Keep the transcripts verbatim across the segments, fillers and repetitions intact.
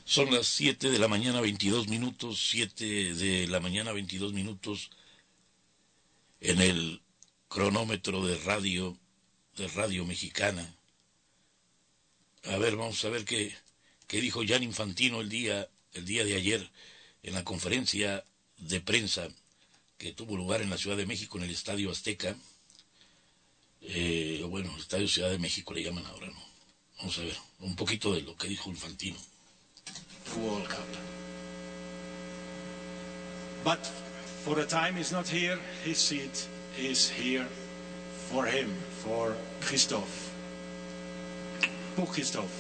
Son las siete de la mañana, veintidós minutos, siete de la mañana, veintidós minutos, en el cronómetro de radio, de Radio Mexicana. A ver, vamos a ver qué, qué dijo Gianni Infantino el día, el día de ayer en la conferencia de prensa que tuvo lugar en la Ciudad de México, en el Estadio Azteca. Eh, bueno, el Estadio Ciudad de México le llaman ahora, ¿no? Vamos a ver un poquito de lo que dijo Infantino. World Cup. But for the time he's not here, his seat is here for him, for Christophe. Pour Christophe.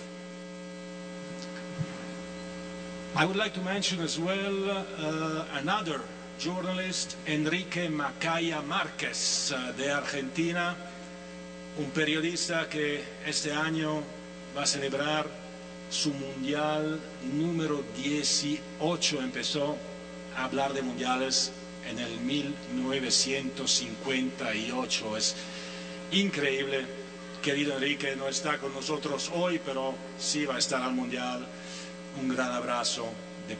I would like to mention as well uh, another journalist, Enrique Macaya Márquez, uh, de Argentina, un periodista que este año va a celebrar su mundial número dieciocho. Empezó a hablar de mundiales en el mil novecientos cincuenta y ocho. Es increíble. Querido Enrique, no está con nosotros hoy, pero sí va a estar al mundial. Un gran abrazo. De...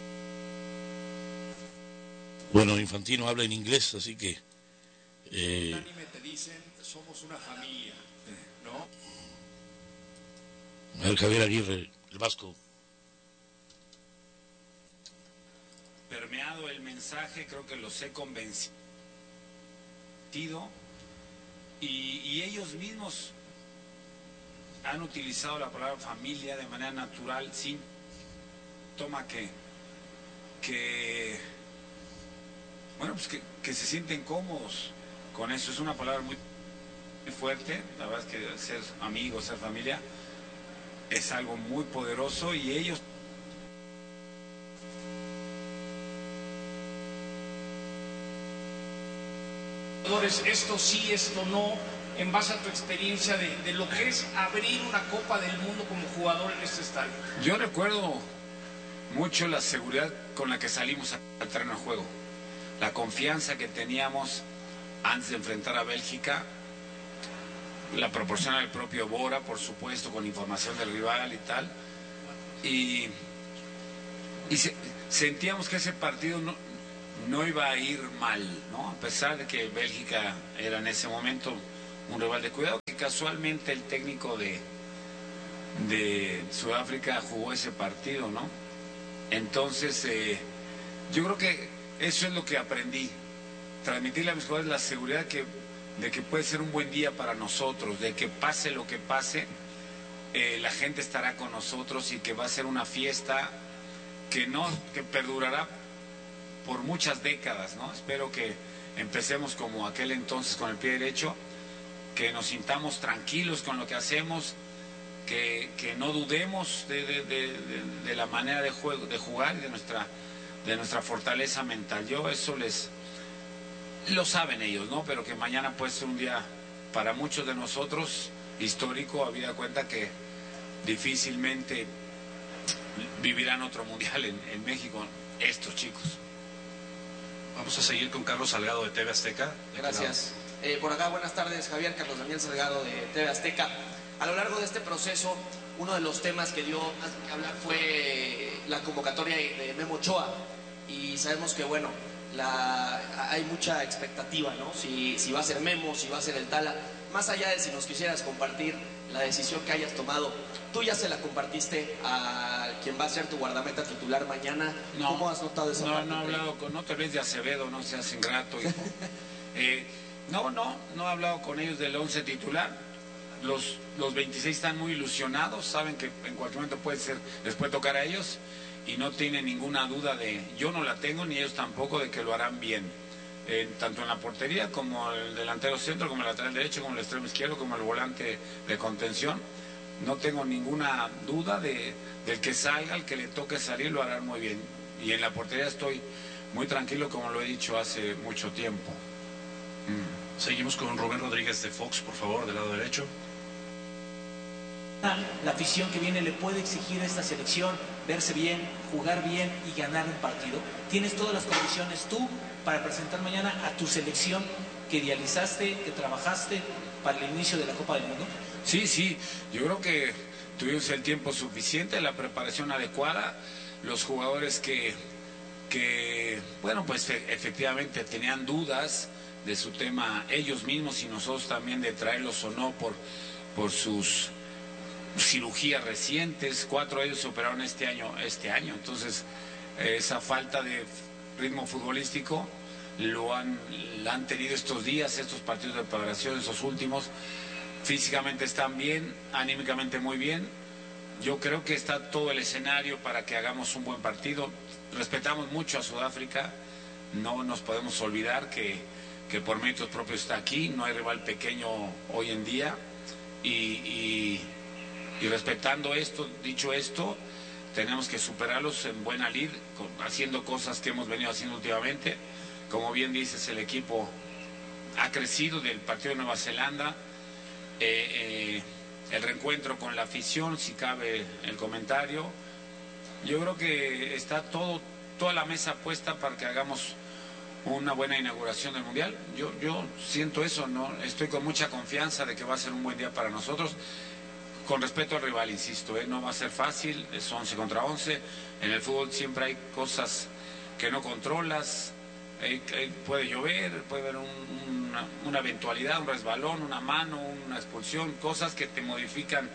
Bueno, Infantino habla en inglés, así que... Eh... Unánime te dicen, somos una familia, ¿no? A ver, Javier Aguirre, el vasco. Permeado el mensaje, creo que los he convencido y, y ellos mismos han utilizado la palabra familia de manera natural, sin toma que, que bueno, pues que, que se sienten cómodos con eso. Es una palabra muy fuerte, la verdad es que ser amigos, ser familia es algo muy poderoso y ellos... Esto sí, esto no, en base a tu experiencia de, de lo que es abrir una Copa del Mundo como jugador en este estadio. Yo recuerdo mucho la seguridad con la que salimos al terreno de juego, la confianza que teníamos antes de enfrentar a Bélgica, la proporciona el propio Bora, por supuesto, con información del rival y tal, y, y se, sentíamos que ese partido no, no iba a ir mal, ¿no? A pesar de que Bélgica era en ese momento un rival de cuidado, que casualmente el técnico de, de Sudáfrica jugó ese partido, ¿no? Entonces, eh, yo creo que eso es lo que aprendí, transmitirle a mis jugadores la seguridad que de que puede ser un buen día para nosotros, de que pase lo que pase, eh, la gente estará con nosotros y que va a ser una fiesta que no, que perdurará por muchas décadas, ¿no? Espero que empecemos como aquel entonces con el pie derecho, que nos sintamos tranquilos con lo que hacemos, que, que no dudemos de, de, de, de, de la manera de juego, de jugar y de nuestra, de nuestra fortaleza mental. Yo eso les... Lo saben ellos, ¿no? Pero que mañana puede ser un día para muchos de nosotros histórico, habida cuenta que difícilmente vivirán otro mundial en, en México estos chicos. Vamos a seguir con Carlos Salgado de T V Azteca. Gracias. Eh, por acá, buenas tardes, Javier. Carlos Daniel Salgado de T V Azteca. A lo largo de este proceso, uno de los temas que dio más que hablar fue la convocatoria de Memo Ochoa. Y sabemos que, bueno, La, hay mucha expectativa, ¿no? Si, si va a ser Memo, si va a ser el Tala. Más allá de si nos quisieras compartir la decisión que hayas tomado, tú ya se la compartiste a quien va a ser tu guardameta titular mañana. No, ¿Cómo has notado esa no, parte? No, he hablado con, no te olvides de Acevedo, no seas ingrato, hijo. eh, no, no, no he hablado con ellos del once titular. Los, los veintiséis están muy ilusionados, saben que en cualquier momento puede ser, les puede tocar a ellos. Y no tiene ninguna duda de, yo no la tengo ni ellos tampoco, de que lo harán bien, eh, tanto en la portería como el delantero centro, como el lateral derecho, como el extremo izquierdo, como el volante de contención. No tengo ninguna duda de del que salga, el que le toque salir, lo harán muy bien. Y en la portería estoy muy tranquilo, como lo he dicho hace mucho tiempo. Mm. Seguimos con Rubén Rodríguez de Fox, por favor, del lado derecho. La afición que viene le puede exigir a esta selección verse bien, jugar bien y ganar un partido. Tienes todas las condiciones tú para presentar mañana a tu selección que idealizaste, que trabajaste para el inicio de la Copa del Mundo. Sí, sí, yo creo que tuvimos el tiempo suficiente, la preparación adecuada, los jugadores que, que bueno, pues efectivamente tenían dudas de su tema ellos mismos y nosotros también de traerlos o no por, por sus cirugías recientes. Cuatro de ellos se operaron este año, este año. Entonces, esa falta de ritmo futbolístico lo han, la han tenido estos días, estos partidos de preparación, esos últimos. Físicamente están bien, anímicamente muy bien. Yo creo que está todo el escenario para que hagamos un buen partido. Respetamos mucho a Sudáfrica, no nos podemos olvidar que, que por méritos propios está aquí, no hay rival pequeño hoy en día. Y, y, y respetando esto, dicho esto, tenemos que superarlos en buena lid, haciendo cosas que hemos venido haciendo últimamente. Como bien dices, el equipo ha crecido del partido de Nueva Zelanda. Eh, eh, el reencuentro con la afición, si cabe el comentario. Yo creo que está todo, toda la mesa puesta para que hagamos una buena inauguración del Mundial. Yo, yo siento eso, ¿no? Estoy con mucha confianza de que va a ser un buen día para nosotros. Con respeto al rival, insisto, ¿eh? No va a ser fácil, es once contra once. En el fútbol siempre hay cosas que no controlas. Eh, eh, puede llover, puede haber un, una, una eventualidad, un resbalón, una mano, una expulsión, cosas que te modifican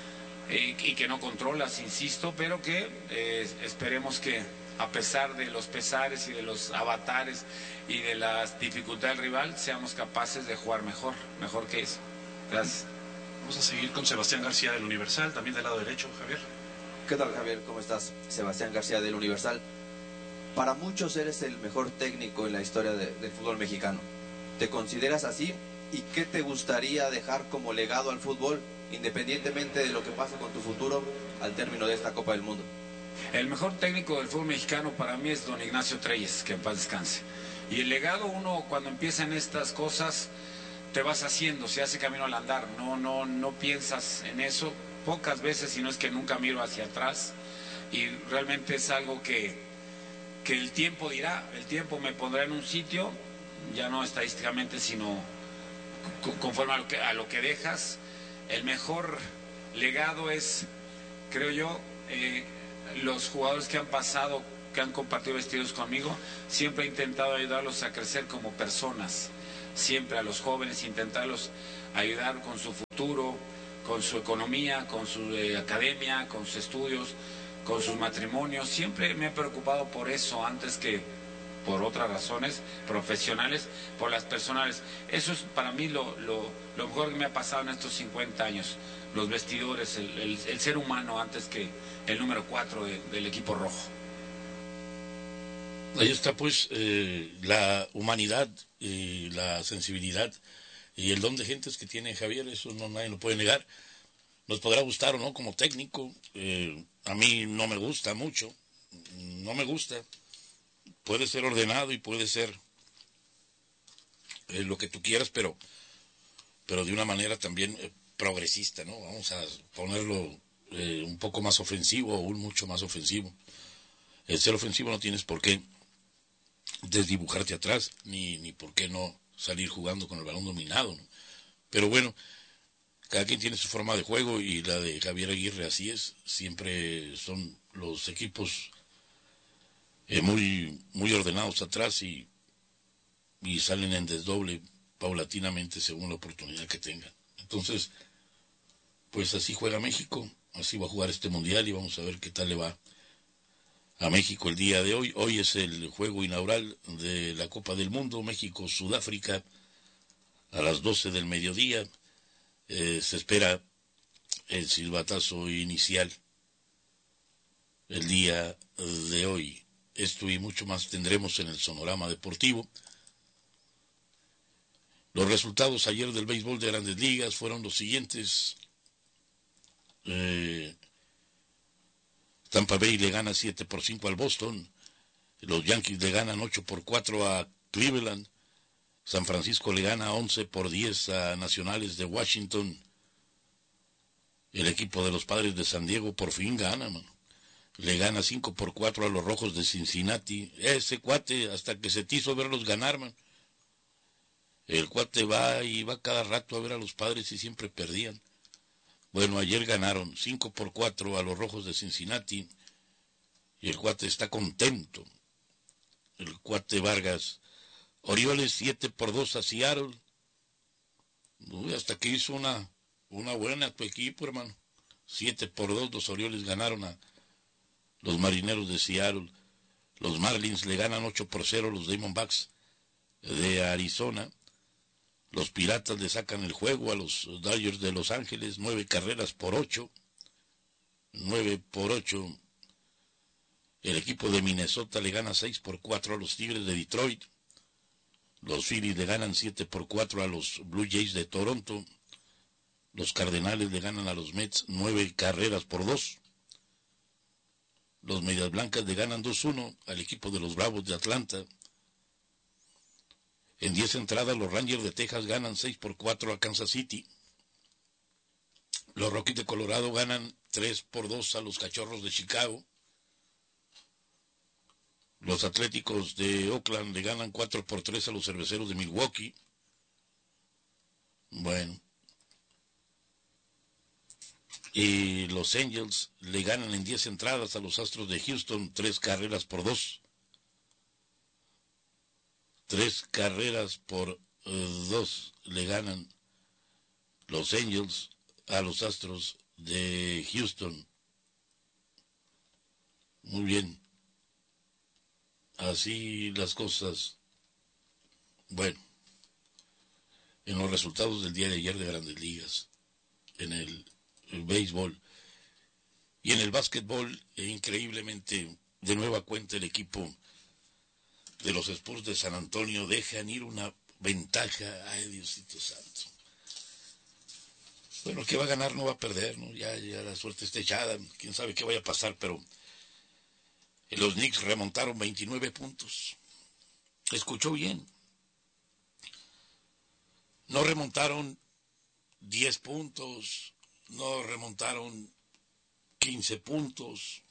eh, y que no controlas, insisto, pero que eh, esperemos que a pesar de los pesares y de los avatares y de las dificultades del rival, seamos capaces de jugar mejor, mejor que eso. Gracias. Vamos a seguir con Sebastián García del Universal, también del lado derecho, Javier. ¿Qué tal, Javier? ¿Cómo estás? Sebastián García del Universal. Para muchos eres el mejor técnico en la historia de, del fútbol mexicano. ¿Te consideras así? ¿Y qué te gustaría dejar como legado al fútbol, independientemente de lo que pase con tu futuro al término de esta Copa del Mundo? El mejor técnico del fútbol mexicano para mí es don Ignacio Treyes, que en paz descanse. Y el legado, uno cuando empiezan estas cosas, te vas haciendo, se hace camino al andar. No, no, no piensas en eso. Pocas veces, si no es que nunca miro hacia atrás. Y realmente es algo que... que el tiempo dirá, el tiempo me pondrá en un sitio, ya no estadísticamente, sino conforme a lo que, a lo que dejas. El mejor legado es, creo yo, eh, los jugadores que han pasado, que han compartido vestidos conmigo, siempre he intentado ayudarlos a crecer como personas, siempre a los jóvenes, intentarlos ayudar con su futuro, con su economía, con su eh, academia, con sus estudios, con sus matrimonios. Siempre me he preocupado por eso antes que por otras razones profesionales, por las personales. Eso es para mí lo, lo, lo mejor que me ha pasado en estos cincuenta años. Los vestidores, el, el, el ser humano antes que el número cuatro de, del equipo rojo. Ahí está pues eh, la humanidad y la sensibilidad y el don de gentes que tiene Javier, eso no nadie lo puede negar. Nos podrá gustar o no como técnico, eh, a mí no me gusta mucho, no me gusta. Puede ser ordenado y puede ser eh, lo que tú quieras, pero, pero de una manera también eh, progresista, ¿no? Vamos a ponerlo eh, un poco más ofensivo o un mucho más ofensivo. El ser ofensivo no tienes por qué desdibujarte atrás, ni, ni por qué no salir jugando con el balón dominado, ¿no? Pero bueno, cada quien tiene su forma de juego y la de Javier Aguirre así es. Siempre son los equipos eh, muy, muy ordenados atrás y, y salen en desdoble paulatinamente según la oportunidad que tengan. Entonces, pues así juega México, así va a jugar este mundial y vamos a ver qué tal le va a México el día de hoy. Hoy es el juego inaugural de la Copa del Mundo, México-Sudáfrica, a las doce del mediodía. Eh, se espera el silbatazo inicial el día de hoy. Esto y mucho más tendremos en el Sonorama Deportivo. Los resultados ayer del béisbol de Grandes Ligas fueron los siguientes. Eh, Tampa Bay le gana siete por cinco al Boston. Los Yankees le ganan ocho por cuatro a Cleveland. San Francisco le gana once por diez a Nacionales de Washington. El equipo de los Padres de San Diego por fin gana, man. Le gana cinco por cuatro a los Rojos de Cincinnati. Ese cuate, hasta que se te hizo verlos ganar, man. El cuate va y va cada rato a ver a los Padres y siempre perdían. Bueno, ayer ganaron cinco por cuatro a los Rojos de Cincinnati y el cuate está contento. El cuate Vargas. Orioles siete por dos a Seattle. Uy, hasta que hizo una, una buena tu equipo, hermano. siete por dos, los Orioles ganaron a los Marineros de Seattle. Los Marlins le ganan ocho por cero a los Diamondbacks de Arizona. Los Piratas le sacan el juego a los Dodgers de Los Ángeles, nueve carreras por ocho. nueve por ocho. El equipo de Minnesota le gana seis por cuatro a los Tigres de Detroit. Los Phillies le ganan siete por cuatro a los Blue Jays de Toronto. Los Cardenales le ganan a los Mets nueve carreras por dos. Los Medias Blancas le ganan dos uno al equipo de los Bravos de Atlanta. En diez entradas, los Rangers de Texas ganan seis por cuatro a Kansas City. Los Rockies de Colorado ganan tres por dos a los Cachorros de Chicago. Los Atléticos de Oakland le ganan cuatro por tres a los Cerveceros de Milwaukee. Bueno. Y los Angels le ganan en diez entradas a los Astros de Houston tres carreras por dos. Tres carreras por uh, dos le ganan los Angels a los Astros de Houston. Muy bien. Así las cosas. Bueno, en los resultados del día de ayer de Grandes Ligas, en el, el béisbol y en el básquetbol, e increíblemente, de nueva cuenta el equipo de los Spurs de San Antonio dejan ir una ventaja. Ay, Diosito santo. Bueno, el que va a ganar no va a perder, ¿no? Ya, ya la suerte está echada, quién sabe qué vaya a pasar, pero los Knicks remontaron veintinueve puntos. Escuchó bien. No remontaron diez puntos, no remontaron quince puntos.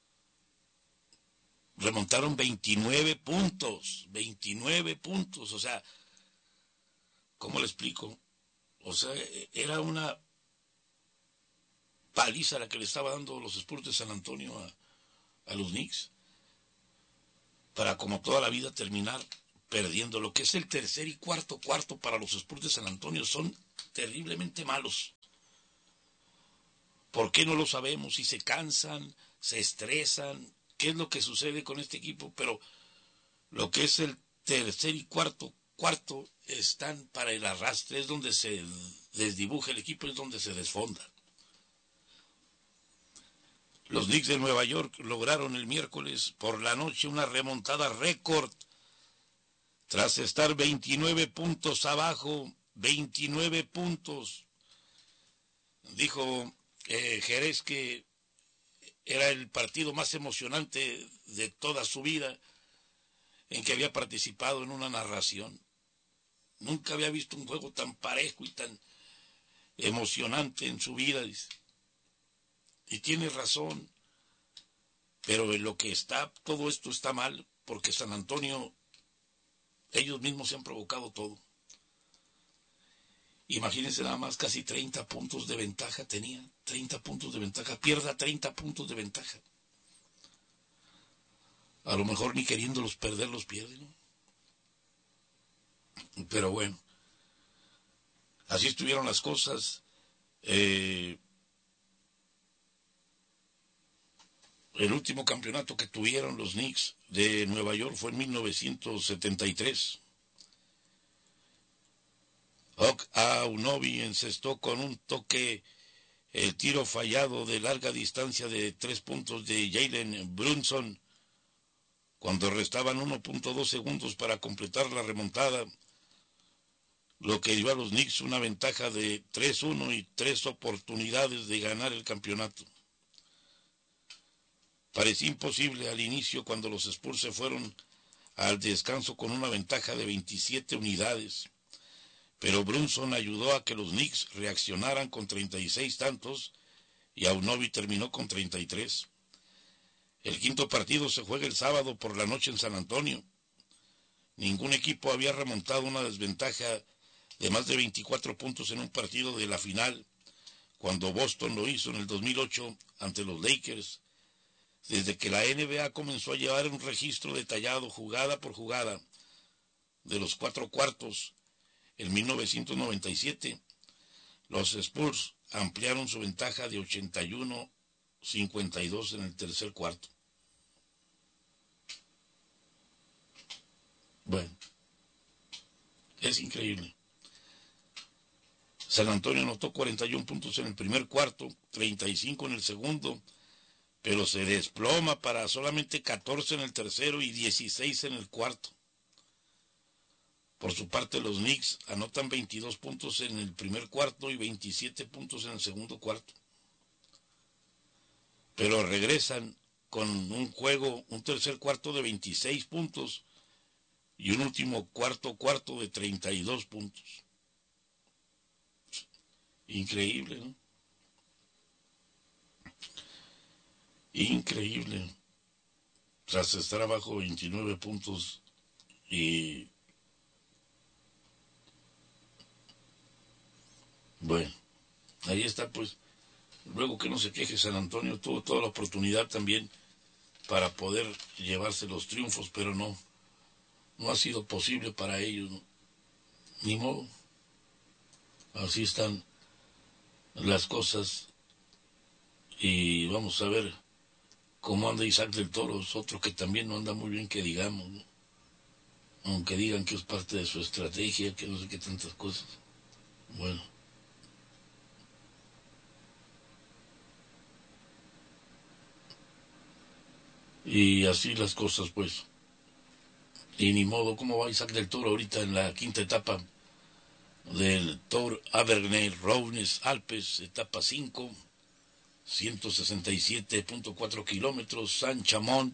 Remontaron veintinueve puntos, veintinueve puntos, o sea, ¿cómo le explico? O sea, era una paliza la que le estaba dando los Spurs de San Antonio a, a los Knicks, para como toda la vida terminar perdiendo. Lo que es el tercer y cuarto cuarto para los Spurs de San Antonio son terriblemente malos. ¿Por qué no lo sabemos? Si se cansan, se estresan, ¿qué es lo que sucede con este equipo? Pero lo que es el tercer y cuarto cuarto están para el arrastre, es donde se desdibuja el equipo, es donde se desfonda. Los Knicks de Nueva York lograron el miércoles por la noche una remontada récord tras estar veintinueve puntos abajo, veintinueve puntos. Dijo eh, Jerez que era el partido más emocionante de toda su vida en que había participado en una narración. Nunca había visto un juego tan parejo y tan emocionante en su vida, dice. Y tiene razón, pero en lo que está, todo esto está mal, porque San Antonio, ellos mismos se han provocado todo. Imagínense nada más, casi treinta puntos de ventaja tenía, treinta puntos de ventaja, pierda treinta puntos de ventaja. A lo mejor ni queriéndolos perder los pierde, ¿no? Pero bueno, así estuvieron las cosas. Eh, el último campeonato que tuvieron los Knicks de Nueva York fue en mil novecientos setenta y tres. Ok Anunoby encestó con un toque el tiro fallado de larga distancia de tres puntos de Jalen Brunson cuando restaban uno punto dos segundos para completar la remontada, lo que dio a los Knicks una ventaja de tres uno y tres oportunidades de ganar el campeonato. Parecía imposible al inicio cuando los Spurs se fueron al descanso con una ventaja de veintisiete unidades, pero Brunson ayudó a que los Knicks reaccionaran con treinta y seis tantos y Anunoby terminó con treinta y tres. El quinto partido se juega el sábado por la noche en San Antonio. Ningún equipo había remontado una desventaja de más de veinticuatro puntos en un partido de la final, cuando Boston lo hizo en el dos mil ocho ante los Lakers. Desde que la N B A comenzó a llevar un registro detallado, jugada por jugada, de los cuatro cuartos, en mil novecientos noventa y siete, los Spurs ampliaron su ventaja de ochenta y uno a cincuenta y dos en el tercer cuarto. Bueno, es increíble. San Antonio anotó cuarenta y uno puntos en el primer cuarto, treinta y cinco en el segundo, pero se desploma para solamente catorce en el tercero y dieciséis en el cuarto. Por su parte, los Knicks anotan veintidós puntos en el primer cuarto y veintisiete puntos en el segundo cuarto. Pero regresan con un juego, un tercer cuarto de veintiséis puntos y un último cuarto cuarto de treinta y dos puntos. Increíble, ¿no? Increíble. Tras estar abajo veintinueve puntos y... Bueno, ahí está pues. Luego que no se queje San Antonio, tuvo toda la oportunidad también para poder llevarse los triunfos, pero no, no ha sido posible para ellos, ¿no? Ni modo. Así están las cosas. Y vamos a ver cómo anda Isaac del Toro, es otro que también no anda muy bien, que digamos, ¿no? Aunque digan que es parte de su estrategia, que no sé qué tantas cosas. Bueno. Y así las cosas, pues. Y ni modo, ¿cómo va Isaac del Toro ahorita en la quinta etapa del Tour Avergnay Rounes Alpes, etapa cinco, ciento sesenta y siete punto cuatro kilómetros, Saint-Chamond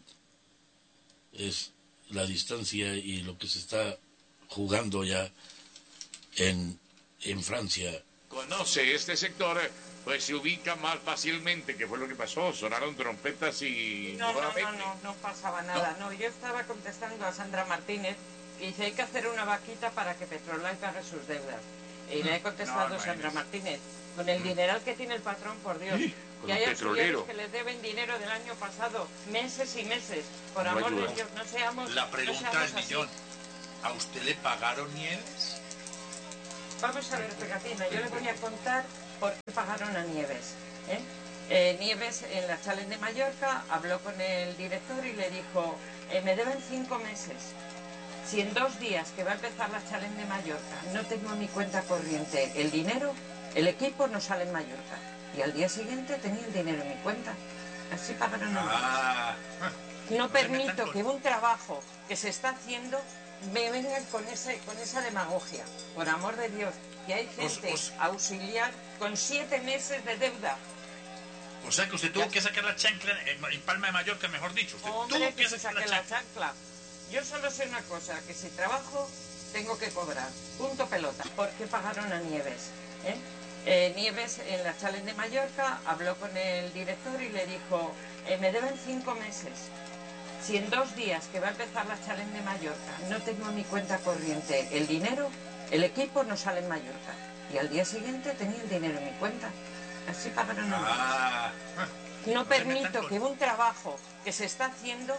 es la distancia y lo que se está jugando ya en, en Francia. Conoce este sector, pues se ubica más fácilmente. ¿Qué fue lo que pasó? ¿Sonaron trompetas y...? No, no, no, no, no pasaba nada. No, yo estaba contestando a Sandra Martínez que dice hay que hacer una vaquita para que Petrolife pague sus deudas. Y le he contestado a Sandra Martínez, con el dineral que tiene el patrón, por Dios. Sí, que hay auxiliares que les deben dinero del año pasado, meses y meses. Por No amor ayuda. de Dios, no seamos... La pregunta no del seamos millón. así. ¿A usted le pagaron Nieves? Vamos a ver, Pegatina, yo le voy a contar por qué pagaron a Nieves. ¿eh? Eh, Nieves en la Challenge de Mallorca habló con el director y le dijo, eh, me deben cinco meses. Si en dos días que va a empezar la Challenge de Mallorca no tengo en mi cuenta corriente el dinero, el equipo no sale en Mallorca. Y al día siguiente tenía el dinero en mi cuenta. Así pagaron a Nieves. Ah, No permito que un trabajo que se está haciendo me vengan con ese con esa demagogia, por amor de Dios, que hay gente Os- os- auxiliar con siete meses de deuda. o sea que usted tuvo que sacar la chancla en, en Palma de Mallorca, mejor dicho. Usted Hombre, tuvo que que se sacar saque la la chancla. Yo solo sé una cosa, que si trabajo tengo que cobrar, punto pelota. ¿Por qué pagaron a Nieves? ¿eh? Eh, Nieves en la Challenge de Mallorca habló con el director y le dijo, eh, me deben cinco meses. Si en dos días que va a empezar la Challenge de Mallorca no tengo en mi cuenta corriente el dinero, el equipo no sale en Mallorca. Y al día siguiente tenía el dinero en mi cuenta. Así pagaron a Nieves. Ah, No permito que un trabajo que se está haciendo